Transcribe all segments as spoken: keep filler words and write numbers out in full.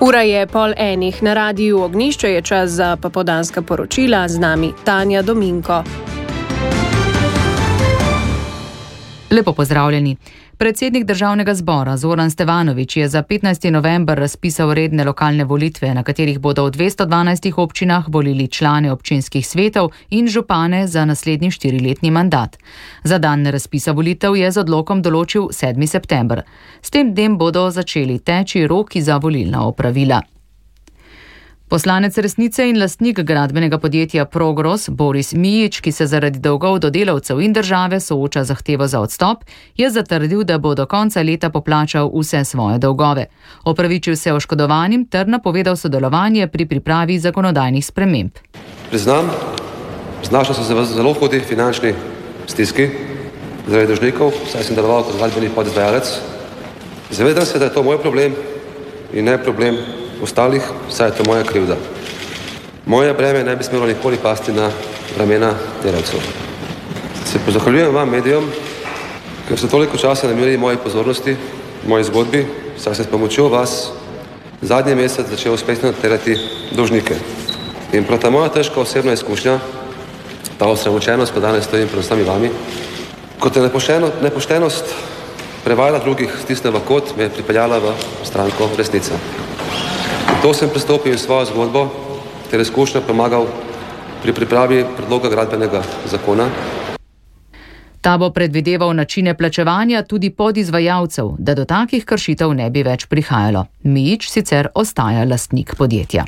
Ura je pol enih, na radiju Ognjišče je čas za popoldanska poročila, z nami Tanja Dominko. Lepo pozdravljeni. Predsednik Državnega zbora Zoran Stevanović je za petnajsti november razpisal redne lokalne volitve, na katerih bodo v dvesto dvanajstih občinah volili člane občinskih svetov in župane za naslednji štiriletni mandat. Za dan razpisa volitev je z odlokom določil sedmi september. S tem dnem bodo začeli teči roki za volilna opravila. Poslanec Resnice in lastnik gradbenega podjetja Progros Boris Mijić, ki se zaradi dolgov do delavcev in države sooča zahtevo za odstop, je zatrdil, da bo do konca leta poplačal vse svoje dolgove. Opravičil se oškodovanim ter napovedal sodelovanje pri pripravi zakonodajnih sprememb. Priznam, znašel sem se v zelo hudi finančni stiski zaradi dolžnikov, saj sem deloval kot gradbeni podizvajalec. Zavedam se, da je to moj problem in ne problem ostalih, saj je to moja krivda. Moje breme ne bi smelo nikoli pasti na ramena delavcev. Se pozahvaljujem vam, medijem, ker ste toliko časa namenili moji pozornosti, moji zgodbi, saj se s pomočjo vas zadnji mesec začel uspešno terjati dolžnike. In prav ta moja težka osebna izkušnja, ta osramočenost, ko danes stojim pred vsemi vami, kot je nepošteno, nepoštenost prevajala drugih stisne v kot, me je pripeljala v stranko Resnica. To sem pristopil in svojo zgodbo ter izkušnjo pomagal pri pripravi predloga gradbenega zakona. Ta bo predvideval načine plačevanja tudi podizvajalcev, da do takih kršitev ne bi več prihajalo. Mijić sicer ostaja lastnik podjetja.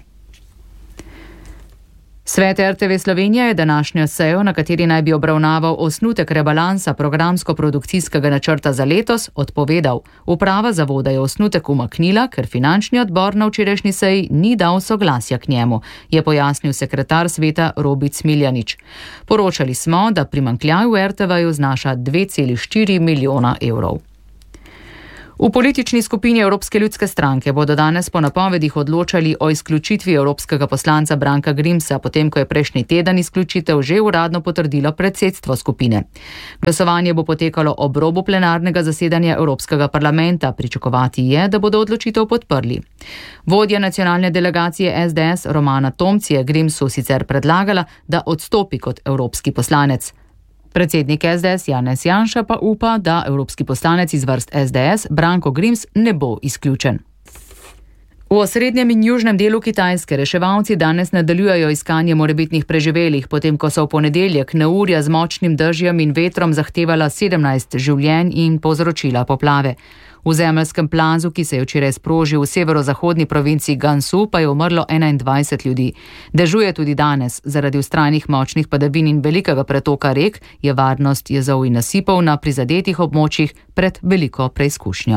Svet R T V Slovenija je današnjo sejo, na kateri naj bi obravnaval osnutek rebalansa programsko-produkcijskega načrta za letos, odpovedal. Uprava zavoda je osnutek umaknila, ker finančni odbor na včerajšnji seji ni dal soglasja k njemu, je pojasnil sekretar sveta Robic Smiljanić. Poročali smo, da primanjkljaj v R T V-ju znaša dve celi štiri milijona evrov. V politični skupini Evropske ljudske stranke bodo danes po napovedih odločali o izključitvi evropskega poslanca Branka Grimsa, potem ko je prejšnji teden izključitev že uradno potrdilo predsedstvo skupine. Glasovanje bo potekalo ob robu plenarnega zasedanja Evropskega parlamenta. Pričakovati je, da bodo odločitev podprli. Vodja nacionalne delegacije S D S Romana Tomc je Grimsu sicer predlagala, da odstopi kot evropski poslanec. Predsednik S D S Janez Janša pa upa, da evropski poslanec iz vrst S D S Branko Grims ne bo izključen. V osrednjem in južnem delu Kitajske reševalci danes nadaljujejo iskanje morebitnih preživelih, potem ko so v ponedeljek neurja z močnim dežjem in vetrom zahtevala sedemnajst življenj in povzročila poplave. V zemeljskem plazu, ki se je včeraj sprožil v severozahodni provinci Gansu, pa je umrlo enaindvajset ljudi. Dežuje tudi danes. Zaradi vztrajnih močnih padavin in velikega pretoka rek je varnost jezov in nasipov na prizadetih območjih pred veliko preizkušnjo.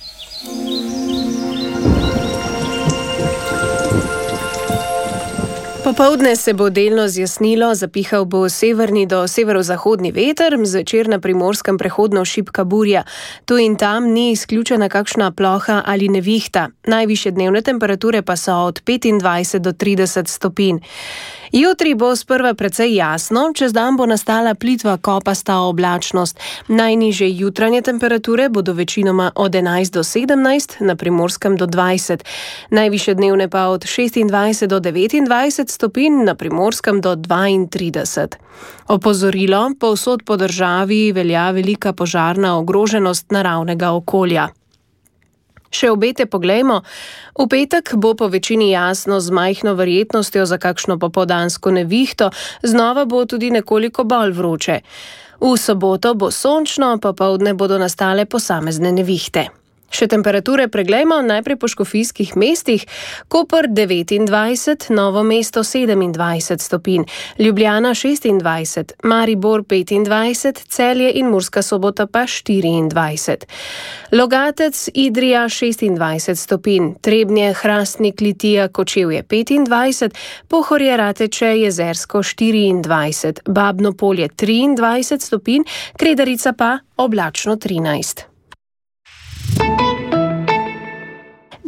Popoldne se bo delno zjasnilo, zapihal bo severni do severozahodni veter, zvečer na Primorskem prehodno šibka burja. Tu in tam ni izključena kakšna ploha ali nevihta. Najvišje dnevne temperature pa so od petindvajset do trideset stopinj. Jutri bo sprva precej jasno, čez dan bo nastala plitva kopasta oblačnost. Najnižje jutranje temperature bodo večinoma od enajst do sedemnajst, na Primorskem do dvajset. Najvišje dnevne pa od šestindvajset do devetindvajset stopinj, na Primorskem do dvaintrideset. Opozorilo, povsod po državi velja velika požarna ogroženost naravnega okolja. Še obete poglejmo. V petek bo po večini jasno z majhno verjetnostjo za kakšno popoldansko nevihto, znova bo tudi nekoliko bolj vroče. V soboto bo sončno, popoldne bodo nastale posamezne nevihte. Še temperature preglejmo najprej po škofijskih mestih. Koper devetindvajset, Novo mesto sedemindvajset stopinj, Ljubljana šestindvajset, Maribor petindvajset, Celje in Murska Sobota pa štiriindvajset. Logatec, Idrija šestindvajset stopinj, Trebnje, Hrastnik, Litija, Kočevje petindvajset, Pohorje, Rateče, Jezersko štiriindvajset, Babno Polje triindvajset stopinj, Kredarica pa oblačno trinajst.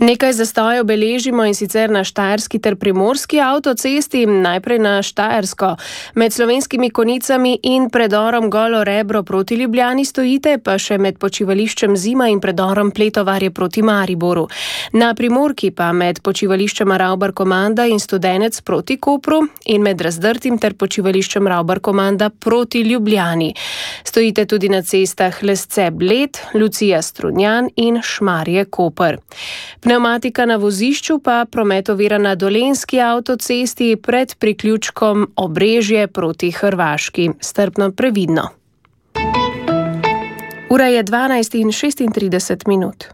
Nekaj zastojev beležimo in sicer na štajerski ter primorski avtocesti, najprej na štajersko. Med Slovenskimi Konjicami in predorom Golo Rebro proti Ljubljani stojite, pa še med počivališčem Zima in predorom Pletovarje proti Mariboru. Na primorki pa med počivališčem Ravbar Komanda in Studenec proti Kopru in med Razdrtim ter počivališčem Ravbar Komanda proti Ljubljani. Stojite tudi na cestah Lesce Bled, Lucija Strunjan in Šmarje Koper. Pneumatika na vozišču pa promet ovira na Dolenjski avtocesti pred priključkom Obrežje proti Hrvaški. Strpno previdno. Ura je dvanajst in šestintrideset minut.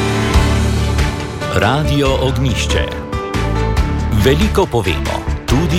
Radio Ognjišče. Veliko povemo, tudi